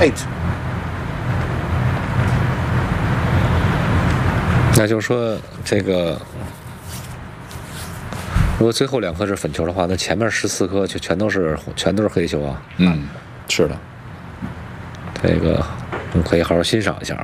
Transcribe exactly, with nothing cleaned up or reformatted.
eight。 那就是说，这个如果最后两颗是粉球的话，那前面十四颗就全都是全都是黑球啊。 嗯，是的， 这个我们可以好好欣赏一下。